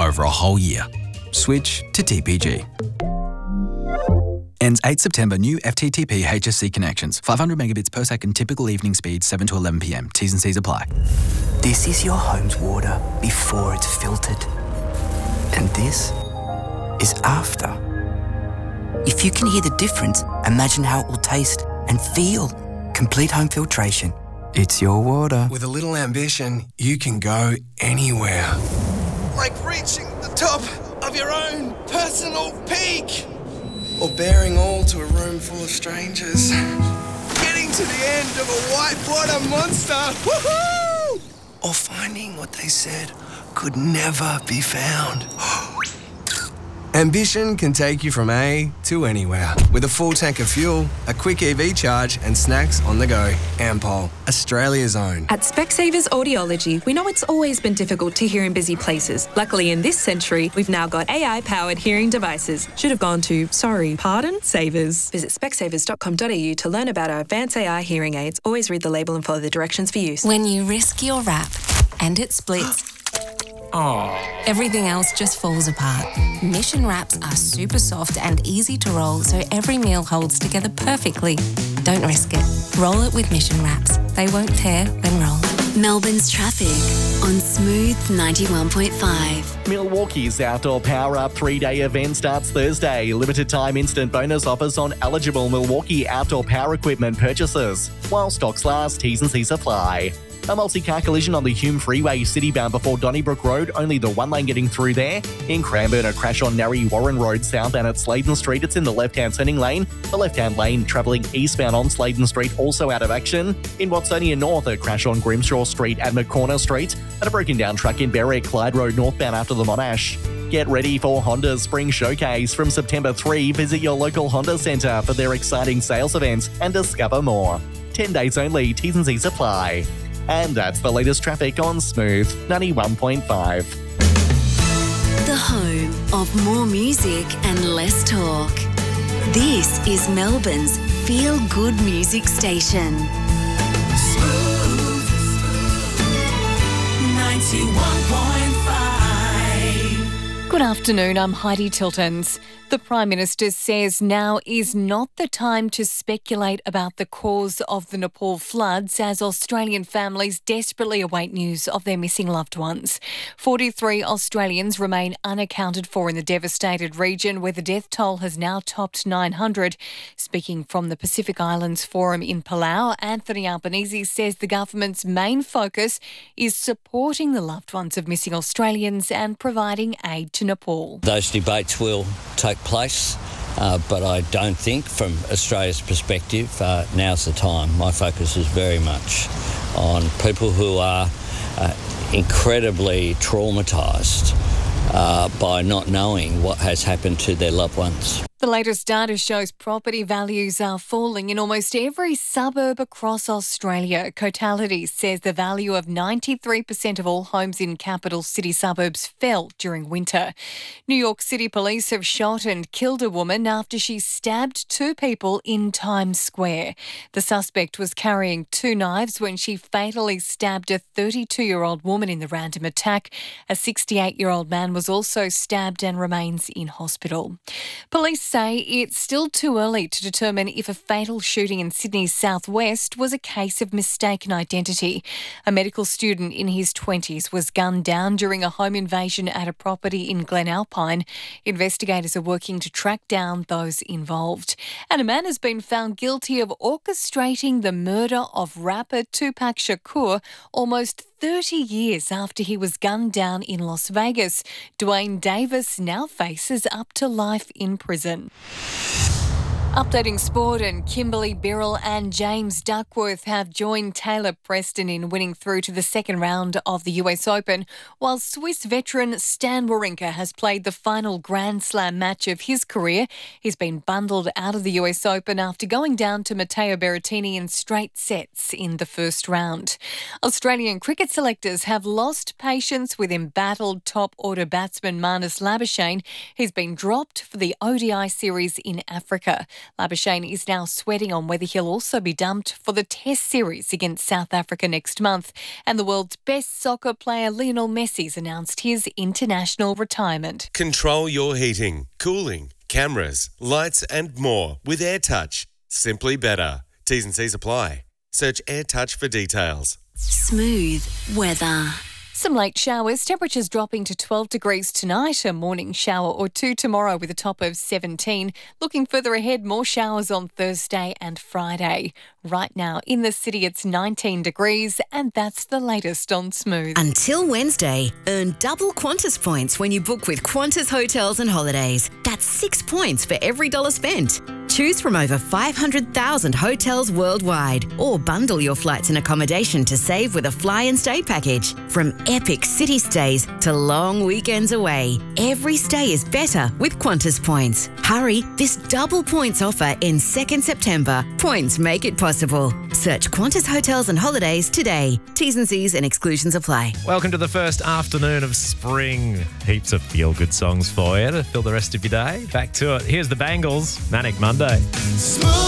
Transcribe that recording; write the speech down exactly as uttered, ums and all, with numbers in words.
over a whole year. Switch to T P G. Ends eighth September. New F T T P H S C connections. five hundred megabits per second typical evening speed, seven to eleven p m. T's and C's apply. This is your home's water before it's filtered. And this is after. If you can hear the difference, imagine how it will taste and feel. Complete home filtration. It's your water. With a little ambition, you can go anywhere. Like reaching the top of your own personal peak. Or bearing all to a room full of strangers. Getting to the end of a whitewater monster. Woohoo! Or finding what they said could never be found. Ambition can take you from A to anywhere. With a full tank of fuel, a quick E V charge and snacks on the go. Ampol, Australia's own. At Specsavers Audiology, we know it's always been difficult to hear in busy places. Luckily, in this century, we've now got A I-powered hearing devices. Should have gone to, sorry, pardon, Savers. Visit specsavers dot com dot a u to learn about our advanced A I hearing aids. Always read the label and follow the directions for use. When you risk your wrap and it splits, everything else just falls apart. Mission wraps are super soft and easy to roll, so every meal holds together perfectly. Don't risk it. Roll it with Mission wraps. They won't tear when rolled. Melbourne's traffic on Smooth ninety-one point five. Milwaukee's Outdoor Power Up three-day event starts Thursday. Limited time instant bonus offers on eligible Milwaukee outdoor power equipment purchases. While stocks last, T's and C's apply. A multi-car collision on the Hume Freeway citybound before Donnybrook Road, only the one lane getting through there. In Cranbourne, a crash on Narre Warren Road southbound at Sladen Street. It's in the left-hand turning lane. The left-hand lane travelling eastbound on Sladen Street also out of action. In Watsonia North, a crash on Grimshaw Street at McCorner Street. And a broken down truck in Berwick, Clyde Road northbound after the Monash. Get ready for Honda's Spring Showcase. From September third, visit your local Honda centre for their exciting sales events and discover more. ten days only, T's and C's apply. And that's the latest traffic on Smooth ninety-one point five. The home of more music and less talk. This is Melbourne's feel-good music station. Smooth ninety-one point five. Good afternoon, I'm Heidi Tiltons. The Prime Minister says now is not the time to speculate about the cause of the Nepal floods as Australian families desperately await news of their missing loved ones. forty-three Australians remain unaccounted for in the devastated region, where the death toll has now topped nine hundred. Speaking from the Pacific Islands Forum in Palau, Anthony Albanese says the government's main focus is supporting the loved ones of missing Australians and providing aid to Nepal. Those debates will take place, uh, but I don't think from Australia's perspective uh, now's the time. My focus is very much on people who are uh, incredibly traumatised uh, by not knowing what has happened to their loved ones. The latest data shows property values are falling in almost every suburb across Australia. Cotality says the value of ninety-three percent of all homes in capital city suburbs fell during winter. New York City police have shot and killed a woman after she stabbed two people in Times Square. The suspect was carrying two knives when she fatally stabbed a thirty-two-year-old woman in the random attack. A sixty-eight-year-old man was also stabbed and remains in hospital. Police say it's still too early to determine if a fatal shooting in Sydney's southwest was a case of mistaken identity. A medical student in his twenties was gunned down during a home invasion at a property in Glen Alpine. Investigators are working to track down those involved. And a man has been found guilty of orchestrating the murder of rapper Tupac Shakur almost thirty years after he was gunned down in Las Vegas. Dwayne Davis now faces up to life in prison. Updating sport, and Kimberly Birrell and James Duckworth have joined Taylor Preston in winning through to the second round of the U S Open, while Swiss veteran Stan Wawrinka has played the final Grand Slam match of his career. He's been bundled out of the U S Open after going down to Matteo Berrettini in straight sets in the first round. Australian cricket selectors have lost patience with embattled top-order batsman Marnus Labuschagne. He's been dropped for the O D I series in Africa. Labuschagne is now sweating on whether he'll also be dumped for the Test series against South Africa next month. And the world's best soccer player Lionel Messi's announced his international retirement. Control your heating, cooling, cameras, lights and more with AirTouch. Simply better. T's and C's apply. Search AirTouch for details. Smooth weather. Some late showers, temperatures dropping to twelve degrees tonight, a morning shower or two tomorrow with a top of seventeen. Looking further ahead, more showers on Thursday and Friday. Right now in the city it's nineteen degrees and that's the latest on Smooth. Until Wednesday, earn double Qantas points when you book with Qantas Hotels and Holidays. That's six points for every dollar spent. Choose from over five hundred thousand hotels worldwide or bundle your flights and accommodation to save with a fly and stay package. From epic city stays to long weekends away, every stay is better with Qantas points. Hurry, this double points offer ends second September. Points make it possible. Search Qantas Hotels and Holidays today. T's and C's and exclusions apply. Welcome to the first afternoon of spring. Heaps of feel-good songs for you to fill the rest of your day. Back to it. Here's the Bangles, Manic Monday.